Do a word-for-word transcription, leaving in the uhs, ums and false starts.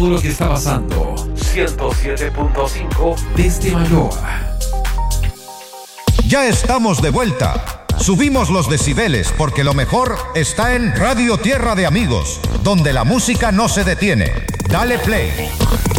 todo lo que está pasando. ciento siete punto cinco desde Mayoa. Ya estamos de vuelta. Subimos los decibeles porque lo mejor está en Radio Tierra de Amigos, donde la música no se detiene. Dale play.